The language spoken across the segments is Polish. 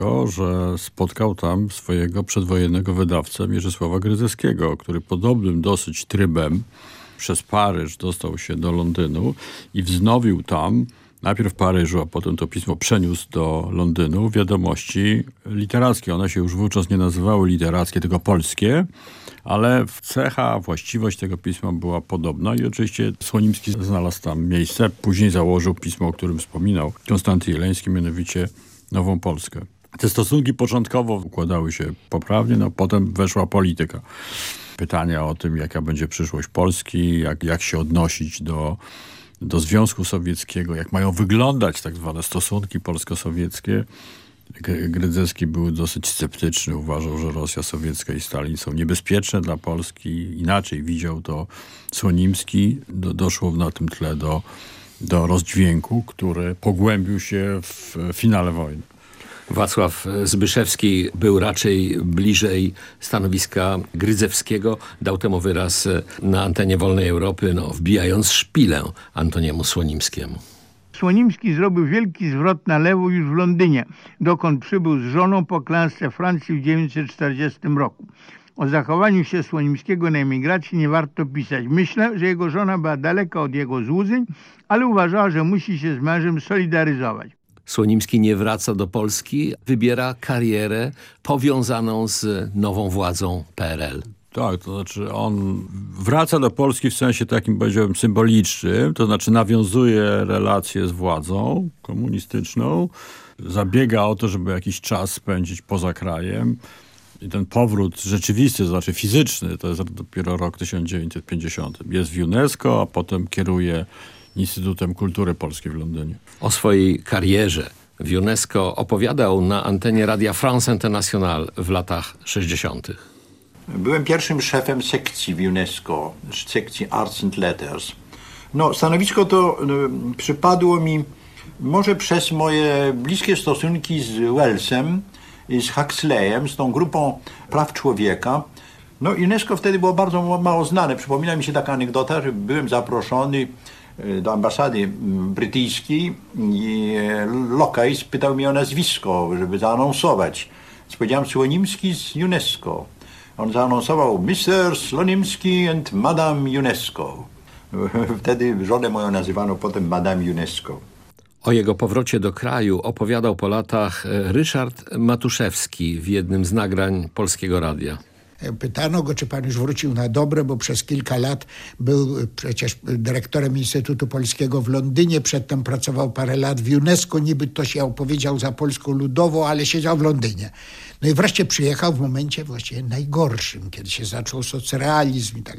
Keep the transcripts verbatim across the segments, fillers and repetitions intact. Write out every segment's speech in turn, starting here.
że spotkał tam swojego przedwojennego wydawcę Mierzysława Grydzewskiego, który podobnym dosyć trybem przez Paryż dostał się do Londynu i wznowił tam, najpierw w Paryżu, a potem to pismo przeniósł do Londynu, wiadomości literackie. One się już wówczas nie nazywały literackie, tylko polskie, ale cecha, właściwość tego pisma była podobna i oczywiście Słonimski znalazł tam miejsce. Później założył pismo, o którym wspominał Konstanty Jeleński, mianowicie Nową Polskę. Te stosunki początkowo układały się poprawnie, no potem weszła polityka. Pytania o tym, jaka będzie przyszłość Polski, jak, jak się odnosić do, do Związku Sowieckiego, jak mają wyglądać tak zwane stosunki polsko-sowieckie. Grydzewski był dosyć sceptyczny, uważał, że Rosja sowiecka i Stalin są niebezpieczne dla Polski. Inaczej widział to Słonimski. Do, doszło na tym tle do, do rozdźwięku, który pogłębił się w finale wojny. Wacław Zbyszewski był raczej bliżej stanowiska Grydzewskiego. Dał temu wyraz na antenie Wolnej Europy, no, wbijając szpilę Antoniemu Słonimskiemu. Słonimski zrobił wielki zwrot na lewo już w Londynie, dokąd przybył z żoną po klęsce Francji w tysiąc dziewięćset czterdziestym roku. O zachowaniu się Słonimskiego na emigracji nie warto pisać. Myślę, że jego żona była daleka od jego złudzeń, ale uważała, że musi się z mężem solidaryzować. Słonimski nie wraca do Polski, wybiera karierę powiązaną z nową władzą P R L. Tak, to znaczy on wraca do Polski w sensie takim, powiedziałbym, symbolicznym, to znaczy nawiązuje relacje z władzą komunistyczną, zabiega o to, żeby jakiś czas spędzić poza krajem. I ten powrót rzeczywisty, to znaczy fizyczny, to jest dopiero rok tysiąc dziewięćset pięćdziesiąty. Jest w UNESCO, a potem kieruje Instytutem Kultury Polskiej w Londynie. O swojej karierze w UNESCO opowiadał na antenie Radia France International w latach sześćdziesiątych. Byłem pierwszym szefem sekcji w UNESCO, sekcji Arts and Letters. No, stanowisko to no, przypadło mi może przez moje bliskie stosunki z Wellsem i z Huxleyem, z tą grupą praw człowieka. No, UNESCO wtedy było bardzo mało znane. Przypomina mi się taka anegdota, że byłem zaproszony do ambasady brytyjskiej i lokaj spytał mnie o nazwisko, żeby zaanonsować. Więc powiedziałem Słonimski z UNESCO. On zaanonsował mister Słonimski and Madame UNESCO. Wtedy żonę moją nazywano potem Madame UNESCO. O jego powrocie do kraju opowiadał po latach Ryszard Matuszewski w jednym z nagrań Polskiego Radia. Pytano go, czy pan już wrócił na dobre, bo przez kilka lat był przecież dyrektorem Instytutu Polskiego w Londynie, przedtem pracował parę lat w UNESCO, niby to się opowiedział za Polską Ludową, ale siedział w Londynie. No i wreszcie przyjechał w momencie właściwie najgorszym, kiedy się zaczął socrealizm i tak.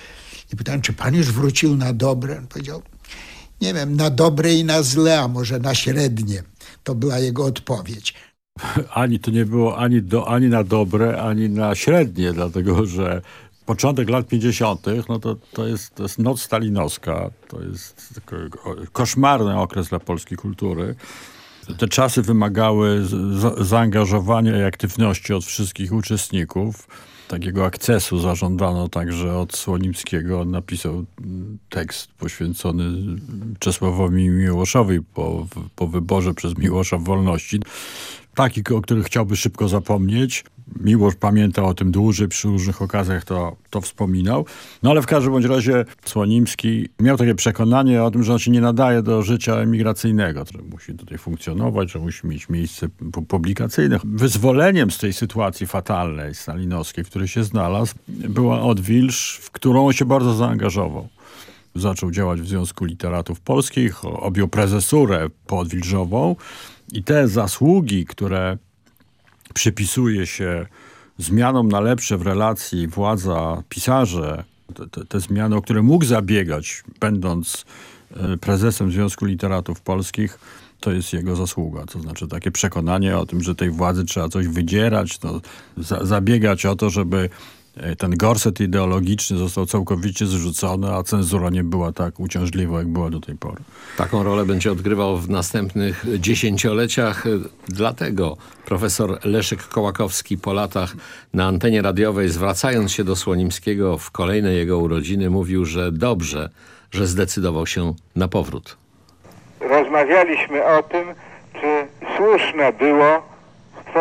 I pytałem, czy pan już wrócił na dobre? On powiedział, nie wiem, na dobre i na złe, a może na średnie. To była jego odpowiedź. Ani to nie było ani, do, ani na dobre, ani na średnie, dlatego że początek lat pięćdziesiątych, no to, to, jest, to jest noc stalinowska, to jest koszmarny okres dla polskiej kultury. Te czasy wymagały za, zaangażowania i aktywności od wszystkich uczestników. Takiego akcesu zażądano także od Słonimskiego. On napisał tekst poświęcony Czesławowi Miłoszowi po, po wyborze przez Miłosza wolności. Taki, o których chciałby szybko zapomnieć. Miłosz pamiętał o tym dłużej, przy różnych okazjach to, to wspominał. No ale w każdym bądź razie Słonimski miał takie przekonanie o tym, że on się nie nadaje do życia emigracyjnego, że musi tutaj funkcjonować, że musi mieć miejsce publikacyjne. Wyzwoleniem z tej sytuacji fatalnej, stalinowskiej, w której się znalazł, była odwilż, w którą on się bardzo zaangażował. Zaczął działać w Związku Literatów Polskich, objął prezesurę poodwilżową i te zasługi, które przypisuje się zmianom na lepsze w relacji władza-pisarze, te, te, te zmiany, o które mógł zabiegać, będąc prezesem Związku Literatów Polskich, to jest jego zasługa. To znaczy takie przekonanie o tym, że tej władzy trzeba coś wydzierać, no, za, zabiegać o to, żeby ten gorset ideologiczny został całkowicie zrzucony, a cenzura nie była tak uciążliwa, jak była do tej pory. Taką rolę będzie odgrywał w następnych dziesięcioleciach. Dlatego profesor Leszek Kołakowski po latach na antenie radiowej, zwracając się do Słonimskiego w kolejne jego urodziny, mówił, że dobrze, że zdecydował się na powrót. Rozmawialiśmy o tym, czy słuszne było